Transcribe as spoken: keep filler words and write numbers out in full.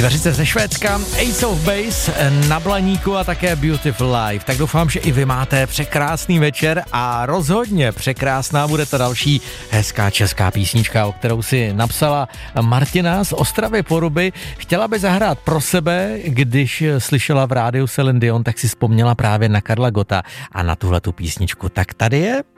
Čtveřice ze Švédska, Ace of Base na Blaníku a také Beautiful Life. Tak doufám, že i vy máte překrásný večer a rozhodně překrásná bude ta další hezká česká písnička, o kterou si napsala Martina z Ostravy Poruby. Chtěla by zahrát pro sebe, když slyšela v rádiu Celine Dion, tak si vzpomněla právě na Karla Gotta a na tuhletu písničku. Tak tady je